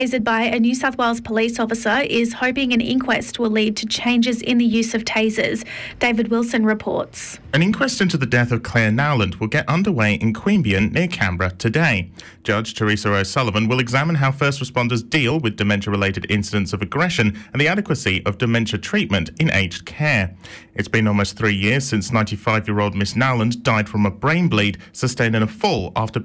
By a New South Wales police officer is hoping an inquest will lead to changes in the use of tasers. David Wilson reports. An inquest into the death of Claire Nowland will get underway in Queanbeyan near Canberra today. Judge Teresa O'Sullivan will examine how first responders deal with dementia-related incidents of aggression and the adequacy of dementia treatment in aged care. It's been almost 3 years since 95-year-old Miss Nowland died from a brain bleed sustained in a fall after